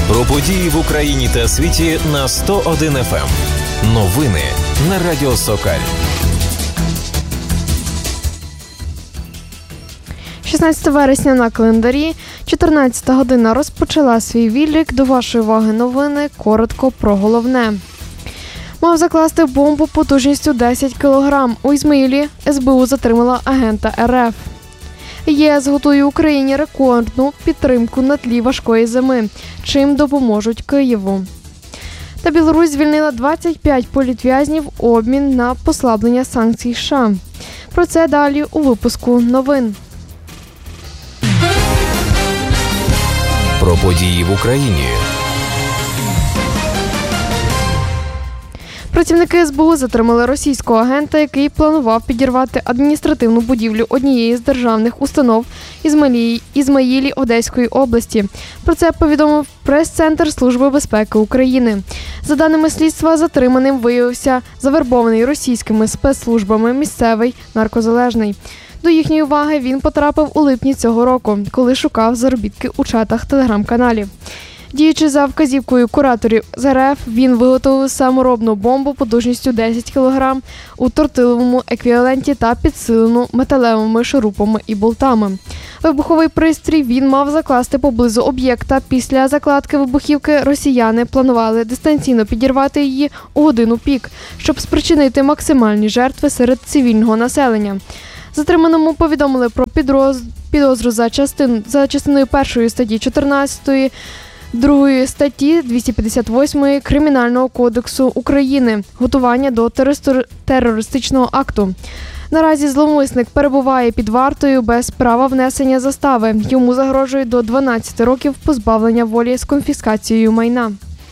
Про події в Україні та світі на 101 FM. Новини на Радіо Сокаль. 16 вересня на календарі, 14 година розпочала свій відлік. До вашої уваги новини, коротко про головне. Мав закласти бомбу потужністю 10 кг. У Ізмаїлі СБУ затримала агента РФ. ЄС готує Україні рекордну підтримку на тлі важкої зими, чим допоможуть Києву. Та Білорусь звільнила 25 політв'язнів в обмін на послаблення санкцій США. Про це далі у випуску новин. Про події в Україні. Працівники СБУ затримали російського агента, який планував підірвати адміністративну будівлю однієї з державних установ Ізмаїлі Одеської області. Про це повідомив прес-центр Служби безпеки України. За даними слідства, затриманим виявився завербований російськими спецслужбами місцевий наркозалежний. До їхньої уваги він потрапив у липні цього року, коли шукав заробітки у чатах телеграм-каналів. Діючи за вказівкою кураторів з РФ, він виготовив саморобну бомбу потужністю 10 кг у тортиловому еквіваленті та підсилену металевими шурупами і болтами. Вибуховий пристрій він мав закласти поблизу об'єкта. Після закладки вибухівки росіяни планували дистанційно підірвати її у годину пік, щоб спричинити максимальні жертви серед цивільного населення. Затриманому повідомили про підозру за частиною 1 статті 14, 2 статті 258 Кримінального кодексу України «Готування до терористичного акту». Наразі зловмисник перебуває під вартою без права внесення застави. Йому загрожує до 12 років позбавлення волі з конфіскацією майна.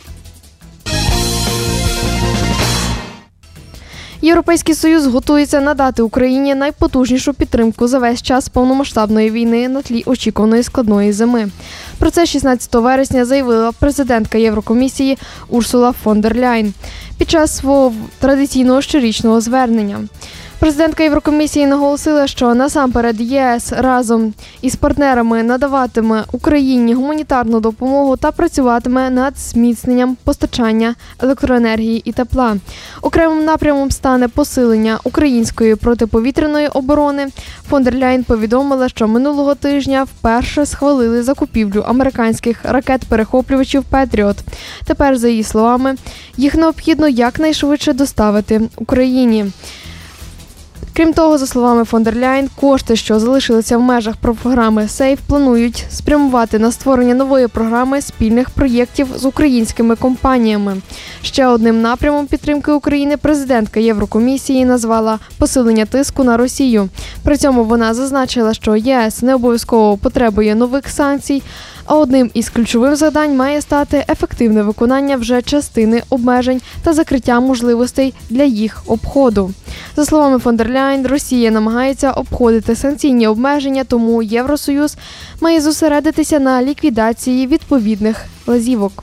Європейський Союз готується надати Україні найпотужнішу підтримку за весь час повномасштабної війни на тлі очікуваної складної зими. Про це 16 вересня заявила президентка Єврокомісії Урсула фон дер Ляйн під час свого традиційного щорічного звернення. Президентка Єврокомісії наголосила, що насамперед ЄС разом із партнерами надаватиме Україні гуманітарну допомогу та працюватиме над зміцненням постачання електроенергії і тепла. Окремим напрямом стане посилення української протиповітряної оборони. Фон дер Ляйн повідомила, що минулого тижня вперше схвалили закупівлю американських ракет-перехоплювачів «Петріот». Тепер, за її словами, їх необхідно якнайшвидше доставити Україні. Крім того, за словами фон дер Ляйн, кошти, що залишилися в межах програми «Сейф», планують спрямувати на створення нової програми спільних проєктів з українськими компаніями. Ще одним напрямом підтримки України президентка Єврокомісії назвала посилення тиску на Росію. При цьому вона зазначила, що ЄС не обов'язково потребує нових санкцій, а одним із ключових завдань має стати ефективне виконання вже частини обмежень та закриття можливостей для їх обходу. За словами фон дер Ляйн, Росія намагається обходити санкційні обмеження, тому Євросоюз має зосередитися на ліквідації відповідних лазівок.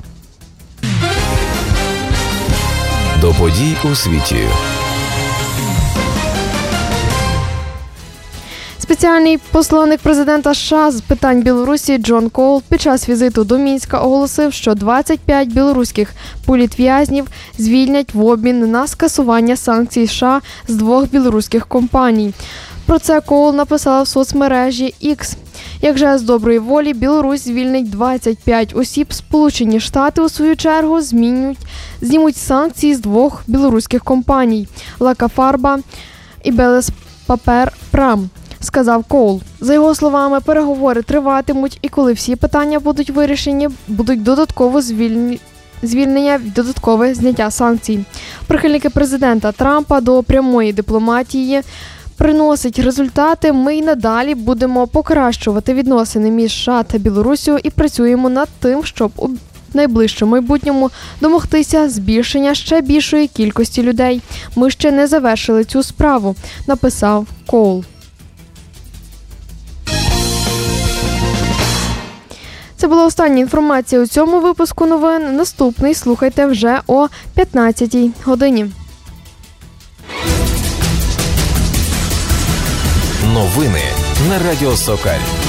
До подій у світі. Спеціальний посланник президента США з питань Білорусі Джон Коул під час візиту до Мінська оголосив, що 25 білоруських політв'язнів звільнять в обмін на скасування санкцій США з 2 білоруських компаній. Про це Коул написала в соцмережі X. Як жест доброї волі, Білорусь звільнить 25 осіб. Сполучені Штати, у свою чергу, знімуть санкції з 2 білоруських компаній – Лакафарба і Белеспапер Прам, сказав Коул. За його словами, переговори триватимуть, і коли всі питання будуть вирішені, будуть додатково звільнення і додаткове зняття санкцій. Прихильники президента Трампа до прямої дипломатії приносить результати. Ми й надалі будемо покращувати відносини між США та Білоруссю і працюємо над тим, щоб у найближчому майбутньому домогтися збільшення ще більшої кількості людей. Ми ще не завершили цю справу, написав Коул. Це була остання інформація у цьому випуску новин. Наступний слухайте вже о 15-й годині. Новини на Радіо Сокаль.